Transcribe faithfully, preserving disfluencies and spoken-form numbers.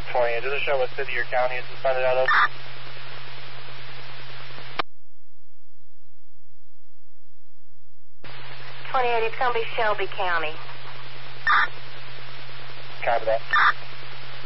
twenty-eight, does it show what city or county it's suspended out of? twenty-eight, it's going to be Shelby County. Copy that.